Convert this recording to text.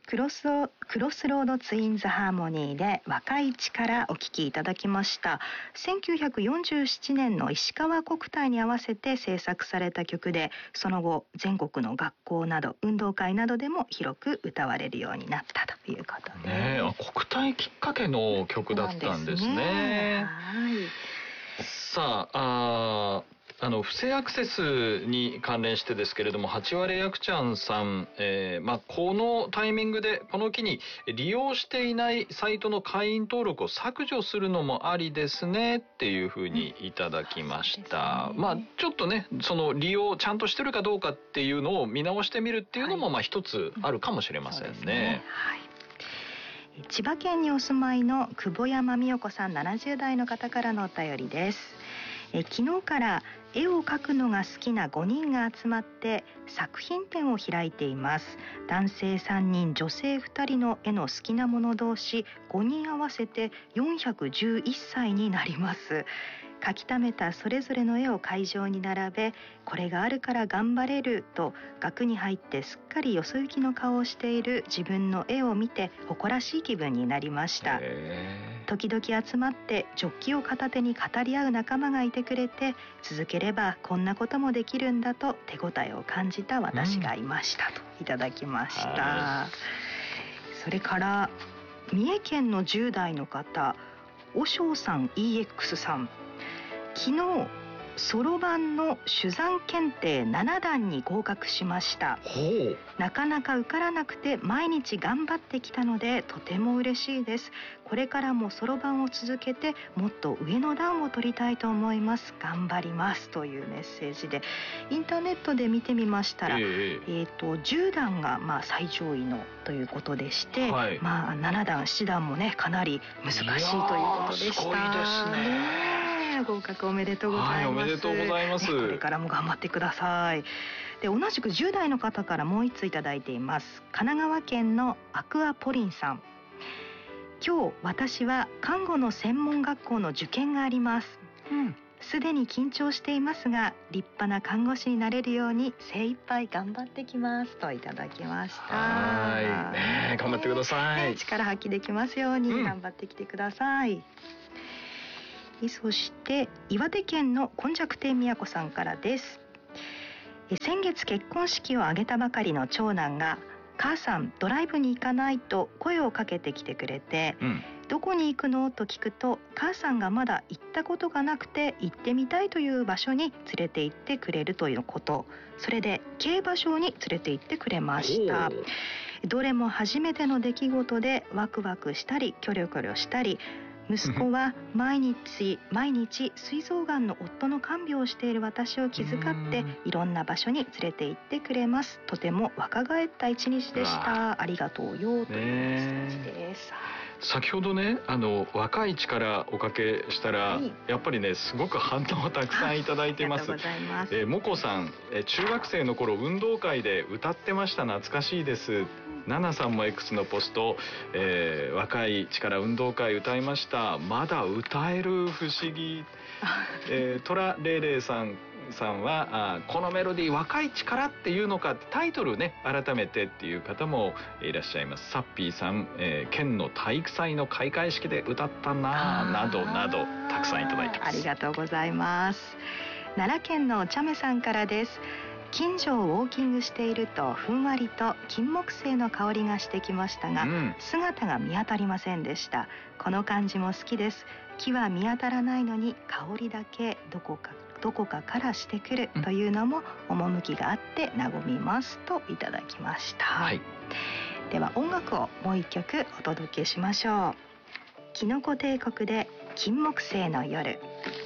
クロスロードツインズハーモニーで若い力お聴きいただきました。1947年の石川国体に合わせて制作された曲で、その後全国の学校など運動会などでも広く歌われるようになったということです。 ね、国体きっかけの曲だったんですね。 はい。 さあ、不正アクセスに関連してですけれども、8割やくちゃんさん、このタイミングでこの機に利用していないサイトの会員登録を削除するのもありですねっていうふうにいただきました。ちょっとね、その利用ちゃんとしてるかどうかっていうのを見直してみるっていうのも一つあるかもしれませんね。 はい。千葉県にお住まいの久保山美代子さん、70代の方からのお便りです。昨日から絵を描くのが好きな5人が集まって作品展を開いています。男性3人女性2人の絵の好きなもの同士5人合わせて411歳になります。描き溜めたそれぞれの絵を会場に並べ、これがあるから頑張れると額に入ってすっかりよそ行きの顔をしている自分の絵を見て誇らしい気分になりました。時々集まってジョッキを片手に語り合う仲間がいてくれて、続ければこんなこともできるんだと手応えを感じた私がいましたといただきました。それから三重県の10代の方、おしょうさん EX さん、昨日そろばんの珠算検定7段に合格しました。なかなか受からなくて毎日頑張ってきたのでとても嬉しいです。これからもそろばんを続けてもっと上の段を取りたいと思います。頑張りますというメッセージで、インターネットで見てみましたら、10段が最上位のということでして、7段7段もねかなり難しいということでした。 すごいですね。 合格おめでとうございます。 おめでとうございます。 これからも頑張ってください。で、同じく10代の方からもう1ついただいています。神奈川県のアクアポリンさん。今日私は看護の専門学校の受験があります。すでに緊張していますが立派な看護師になれるように精一杯頑張ってきますといただきました。 頑張ってください。 力発揮できますように頑張ってきてください。そして岩手県の今昔亭宮子さんからです。先月結婚式を挙げたばかりの長男が、母さんドライブに行かないと声をかけてきてくれて、どこに行くのと聞くと、母さんがまだ行ったことがなくて行ってみたいという場所に連れて行ってくれるということ。それで競馬場に連れて行ってくれました。どれも初めての出来事でワクワクしたりキョロキョロしたり、息子は毎日膵臓がんの夫の看病をしている私を気遣っていろんな場所に連れて行ってくれます。とても若返った一日でした。ありがとうよというメッセージです。 先ほどね、若い力おかけしたら、やっぱりねすごく反応をたくさんいただいています。もこさん、中学生の頃運動会で歌ってました。懐かしいです。ナナさんも X のポスト、若い力運動会歌いました。まだ歌える、不思議。トラレイレイさんはこのメロディー若い力っていうのか、タイトルね改めてっていう方もいらっしゃいます。サッピーさん、県の体育祭の開会式で歌ったなどなどたくさんいただいてます。 ありがとうございます。奈良県のチャメさんからです。近所をウォーキングしているとふんわりと金木犀の香りがしてきましたが、姿が見当たりませんでした。この感じも好きです。木は見当たらないのに香りだけどこかからしてくるというのも趣があって和みますといただきました。では音楽をもう一曲お届けしましょう。キノコ帝国で金木犀の夜。